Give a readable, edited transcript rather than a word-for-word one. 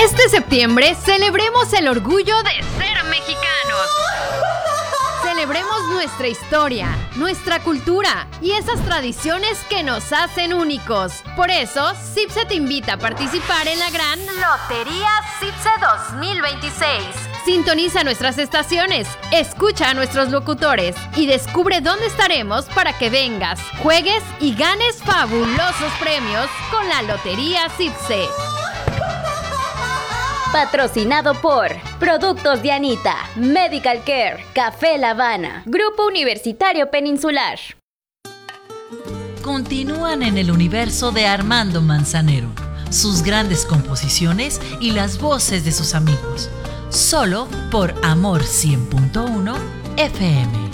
Este septiembre celebremos el orgullo de ser mexicanos. Celebremos nuestra historia, nuestra cultura y esas tradiciones que nos hacen únicos. Por eso, CIPSE te invita a participar en la gran Lotería CIPSE 2026. Sintoniza nuestras estaciones, escucha a nuestros locutores y descubre dónde estaremos para que vengas, juegues y ganes fabulosos premios con la Lotería CIPSE. Patrocinado por Productos Dianita, Medical Care, Café La Habana, Grupo Universitario Peninsular. Continúan en el universo de Armando Manzanero, sus grandes composiciones y las voces de sus amigos. Solo por Amor 100.1 FM.